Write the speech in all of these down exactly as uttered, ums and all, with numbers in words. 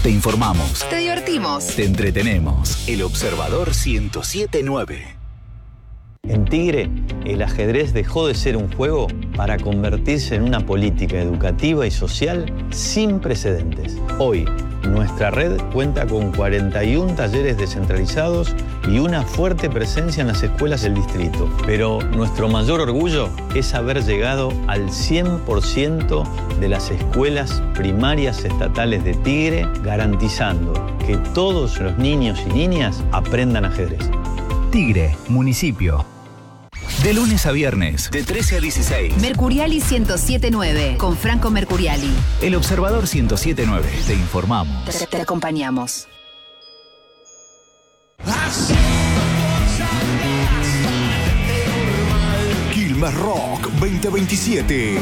Te informamos. Te divertimos. Te entretenemos. El Observador ciento siete punto nueve. En Tigre, el ajedrez dejó de ser un juego para convertirse en una política educativa y social sin precedentes. Hoy, nuestra red cuenta con cuarenta y uno talleres descentralizados y una fuerte presencia en las escuelas del distrito. Pero nuestro mayor orgullo es haber llegado al cien por ciento de las escuelas primarias estatales de Tigre, garantizando que todos los niños y niñas aprendan ajedrez. Tigre, municipio. De lunes a viernes, de trece a dieciséis. Mercuriali ciento siete punto nueve, con Franco Mercuriali. El Observador ciento siete punto nueve. Te informamos. Te, te acompañamos. Quilmes Rock veinte veintisiete.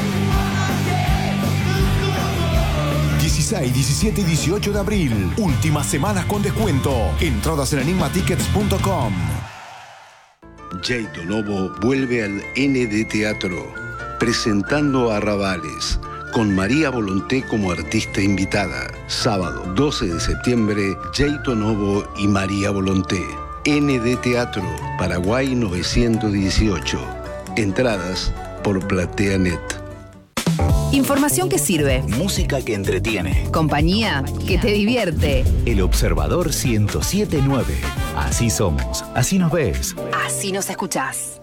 dieciséis, diecisiete y dieciocho de abril. Últimas semanas con descuento. Entradas en enigma tickets punto com. Yeito Novo vuelve al N D Teatro, presentando Arrabales, con María Volonté como artista invitada. Sábado doce de septiembre, Yeito Novo y María Volonté. N D Teatro, Paraguay novecientos dieciocho. Entradas por PlateaNet. Información que sirve. Música que entretiene. Compañía que te divierte. El Observador ciento siete punto nueve. Así somos. Así nos ves. Así nos escuchás.